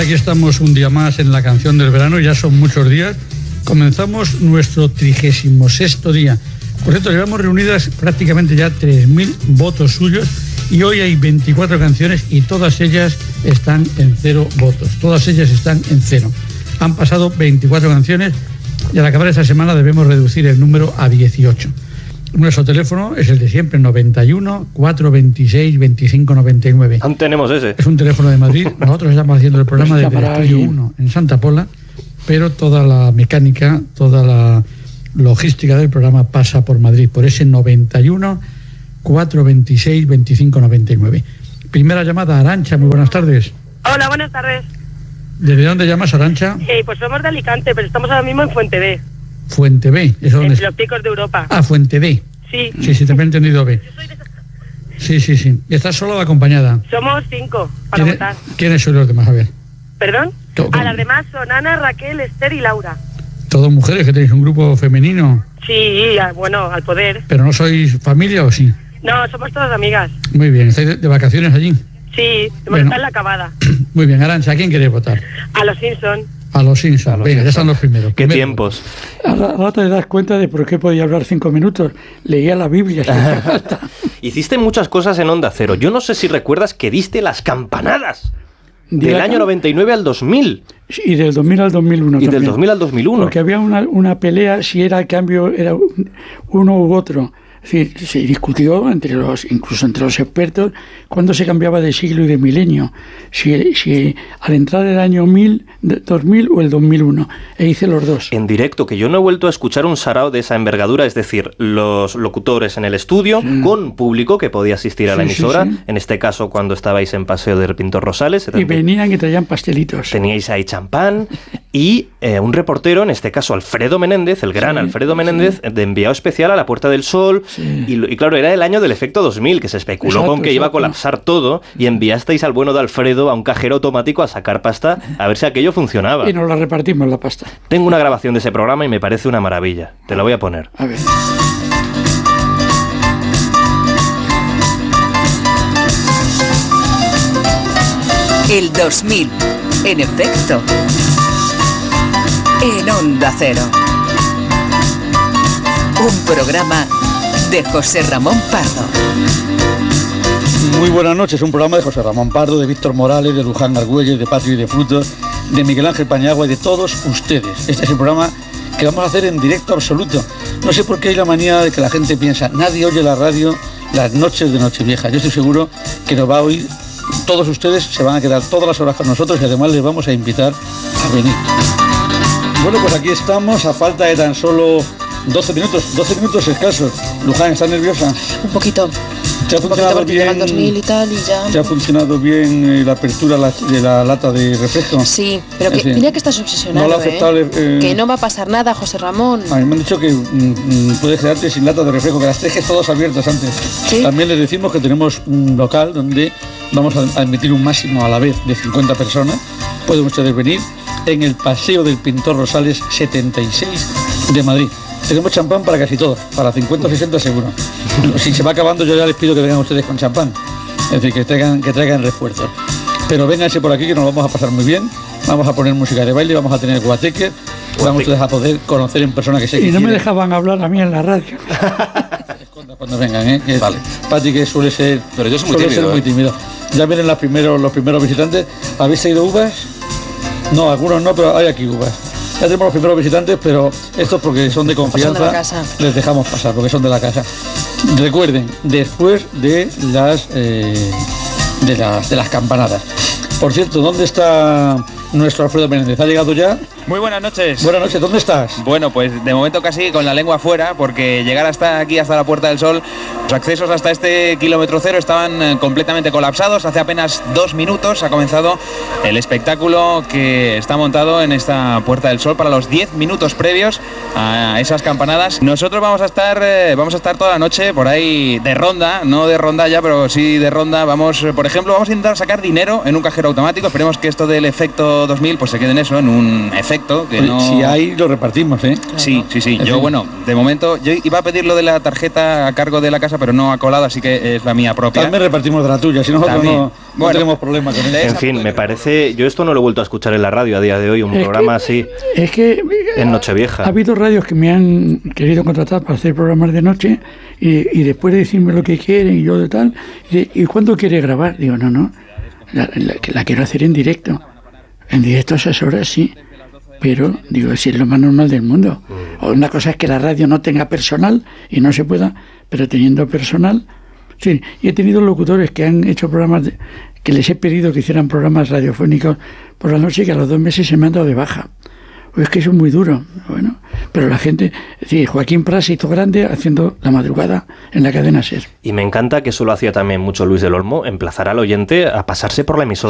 aquí estamos un día más en la canción del verano, ya son muchos días. Comenzamos nuestro 36º día. Por cierto, llevamos reunidas prácticamente ya 3.000 votos suyos y hoy hay 24 canciones y todas ellas están en 0 votos. Todas ellas están en 0. Han pasado 24 canciones y al acabar esta semana debemos reducir el número a 18. Nuestro teléfono es el de siempre, 91 426 25 99. Aún tenemos ese. Es un teléfono de Madrid. Nosotros estamos haciendo el programa desde el Estudio 1 en Santa Pola, pero toda la mecánica, toda la logística del programa pasa por Madrid, por ese 91 426 25 99. Primera llamada, Arantxa, muy buenas tardes. Hola, buenas tardes. ¿Desde dónde llamas, Arantxa? Pues somos de Alicante, pero estamos ahora mismo en Fuente B. Fuente B, ¿eso dónde En los Picos de Europa. Ah, Fuente B. Sí. Sí, te he entendido B. Sí. ¿Y estás sola o acompañada? Somos 5 para votar. ¿Quiénes son los demás? A ver. ¿Perdón? Las demás son Ana, Raquel, Esther y Laura. ¿Todos mujeres, que tenéis un grupo femenino? Sí, bueno, al poder. ¿Pero no sois familia o sí? No, somos todas amigas. Muy bien, ¿estáis de vacaciones allí? Sí, hemos estado en la acabada. Muy bien, Arantxa, ¿a quién queréis votar? A los Simpson. A los Simpson. Venga, ya están los primeros. ¿Qué tiempos? Ahora te das cuenta de por qué podía hablar 5 minutos. Leía la Biblia. Hiciste muchas cosas en Onda Cero. Yo no sé si recuerdas que diste las campanadas. Del año 99 al 2000. Y del 2000 al 2001 Y también. del 2000 al 2001. Porque había una pelea si era el cambio, era uno u otro. Es decir, se discutió incluso entre los expertos cuándo se cambiaba de siglo y de milenio, si al entrar el año 2000 o el 2001, e hice los dos. En directo, que yo no he vuelto a escuchar un sarao de esa envergadura, es decir, los locutores en el estudio, con público que podía asistir a la emisora, en este caso cuando estabais en Paseo del Pintor Rosales. Y venían y traían pastelitos. Teníais ahí champán y un reportero, en este caso Alfredo Menéndez, el gran Alfredo Menéndez, de enviado especial a la Puerta del Sol. Sí. Y claro, era el año del efecto 2000, que se especuló con que iba a colapsar todo, y enviasteis al bueno de Alfredo a un cajero automático a sacar pasta a ver si aquello funcionaba. Y nos la repartimos la pasta. Tengo una grabación de ese programa y me parece una maravilla. Te la voy a poner. A ver. El 2000, en efecto, en Onda Cero. Un programa de José Ramón Pardo. Muy buenas noches, un programa de José Ramón Pardo, de Víctor Morales, de Luján Argüelles, de Patri de Frutos, de Miguel Ángel Pañagua y de todos ustedes. Este es el programa que vamos a hacer en directo absoluto. No sé por qué hay la manía de que la gente piensa, nadie oye la radio las noches de Nochevieja. Yo estoy seguro que nos va a oír. Todos ustedes se van a quedar todas las horas con nosotros y además les vamos a invitar a venir. Bueno, pues aquí estamos a falta de tan solo 12 minutos escasos. Luján, ¿estás nerviosa? Un poquito. ¿Te ha funcionado bien? Llevan 2000 y tal y ya... ¿Te ha funcionado bien la apertura de la lata de refresco? Sí, pero que mira que estás obsesionado, no aceptable, que no va a pasar nada, José Ramón. A mí me han dicho que puedes quedarte sin lata de refresco, que las dejes todas abiertas antes. ¿Sí? También les decimos que tenemos un local donde vamos a admitir un máximo a la vez de 50 personas. Pueden ustedes venir en el Paseo del Pintor Rosales 76 de Madrid. Tenemos champán para casi todos, para 50 o 60 seguro. Si se va acabando, yo ya les pido que vengan ustedes con champán. Es decir, que traigan refuerzos. Pero vénganse por aquí que nos vamos a pasar muy bien. Vamos a poner música de baile, vamos a tener guateque. Vamos ustedes a poder conocer en persona que sé que Y no quieren. me dejaban hablar a mí en la radio. Cuando vengan, que vale. Pati, que suele ser muy tímido. Ya vienen los primeros visitantes. ¿Habéis traído uvas? No, algunos no, pero hay aquí uvas. Ya tenemos los primeros visitantes, pero estos porque son de confianza, son de la casa. Les dejamos pasar porque son de la casa. Recuerden, después de las campanadas. Por cierto, ¿dónde está nuestro Alfredo Menéndez? ¿Ha llegado ya? Muy buenas noches. Buenas noches, ¿dónde estás? Bueno, pues de momento casi con la lengua fuera, porque llegar hasta aquí, hasta la Puerta del Sol, los accesos hasta este kilómetro cero estaban completamente colapsados. Hace apenas 2 minutos ha comenzado el espectáculo que está montado en esta Puerta del Sol para los 10 minutos previos a esas campanadas. Nosotros vamos a estar toda la noche por ahí de ronda, no de rondalla, pero sí de ronda. Por ejemplo, vamos a intentar sacar dinero en un cajero automático. Esperemos que esto del efecto 2000 pues se quede en eso, en un efecto defecto. Que si hay, lo repartimos, ¿eh? Sí. Yo, bueno, de momento, yo iba a pedir lo de la tarjeta a cargo de la casa, pero no ha colado, así que es la mía propia. También repartimos de la tuya, si nosotros no tenemos problemas con eso. En fin, me parece... Yo esto no lo he vuelto a escuchar en la radio a día de hoy, un programa así. Es que... En Nochevieja. Ha habido radios que me han querido contratar para hacer programas de noche y después de decirme lo que quieren y yo de tal, ¿y cuándo quiere grabar? Digo, no, la quiero hacer en directo. En directo a esas horas sí, pero digo, si es lo más normal del mundo. Una cosa es que la radio no tenga personal y no se pueda, pero teniendo personal... Sí, y he tenido locutores que han hecho programas que les he pedido que hicieran programas radiofónicos por la noche, que a los 2 meses se me han dado de baja. Es que eso es muy duro. Bueno, pero la gente... Sí, Joaquín Pras hizo grande haciendo La Madrugada en la cadena SER. Y me encanta que eso lo hacía también mucho Luis del Olmo, emplazar al oyente a pasarse por la emisora